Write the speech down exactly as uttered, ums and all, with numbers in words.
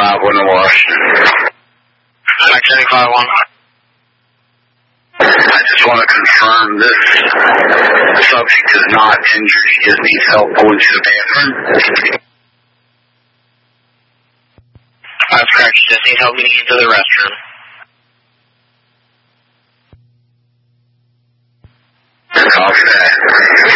five one in Washington. Mike seventy-five one. I just want to confirm this subject is not injured. He just needs help going to the bathroom. That's correct. He just needs help getting into the restroom. Copy that.